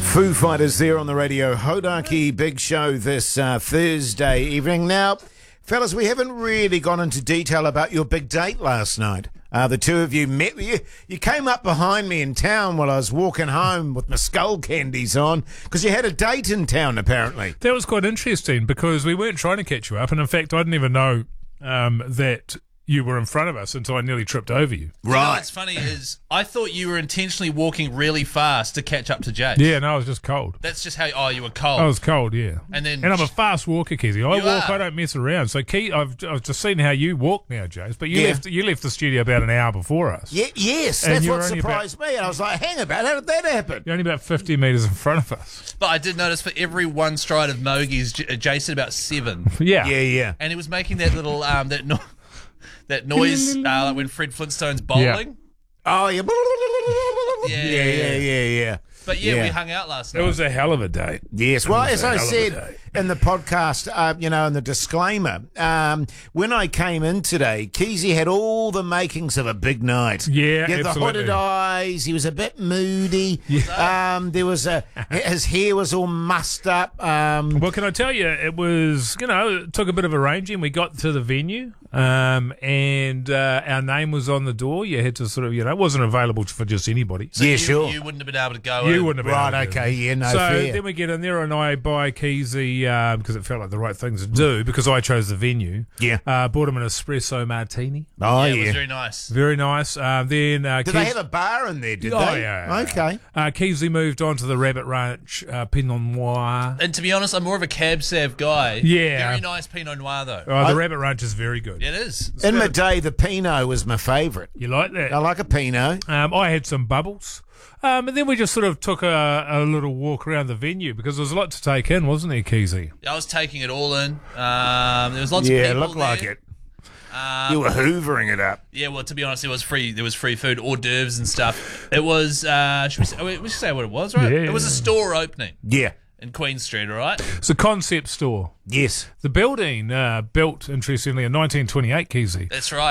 Foo Fighters there on the radio. Hodaki Big Show this Thursday evening. Now, fellas, we haven't really gone into detail about your big date last night. The two of you met. You came up behind me in town while I was walking home with my skull candies on because you had a date in town, apparently. That was quite interesting because we weren't trying to catch you up. And in fact, I didn't even know that you were in front of us until I nearly tripped over you. Right. You know what's funny is I thought you were intentionally walking really fast to catch up to Jake. Yeah, no, I was just cold. That's just how. Oh, you were cold. I was cold, yeah. And I'm a fast walker, Kizzy. I don't mess around. So I've just seen how you walk now, Jace. But you left the studio about an hour before us. Yeah, yes, that's what surprised me. And I was like, hang about, how did that happen? You're only about 50 metres in front of us. But I did notice for every one stride of Mogies, Jace had about 7. Yeah. And he was making that little that noise like when Fred Flintstone's bowling. Oh, yeah. Yeah. But we hung out last night. It was a hell of a date. Yes. Well, as I said in the podcast, in the disclaimer, when I came in today, Keezy had all the makings of a big night. Yeah, he had absolutely. the hooded eyes. He was a bit moody. Yeah. His hair was all mussed up. Well, can I tell you, it was, it took a bit of arranging. We got to the venue. And our name was on the door. You had to sort of, it wasn't available for just anybody. So sure. You wouldn't have been able to go. You wouldn't have been right. able to. Okay. Yeah. No. So fair. then we get in there, and I buy Keezy because it felt like the right thing to do because I chose the venue. Yeah. Bought him an espresso martini. Oh yeah. It was very nice. Very nice. Then did they have a bar in there? Did they? Yeah. Okay. Keezy moved on to the Rabbit Ranch Pinot Noir. And to be honest, I'm more of a Cab Sav guy. Yeah. Very nice Pinot Noir though. The Rabbit Ranch is very good. It is. In my day, the Pinot was my favourite. You like that? I like a Pinot. I had some bubbles. And then we just sort of took a little walk around the venue because there was a lot to take in, wasn't there, Keezy? I was taking it all in. There was lots of people Yeah, it looked like it. You were hoovering it up. Yeah, well, to be honest, it was free. There was free food, hors d'oeuvres and stuff. It was, we should say what it was, right? Yeah. It was a store opening. Yeah. In Queen Street, all right? It's a concept store. Yes. The building, built, interestingly, in 1928, Keezy. That's right.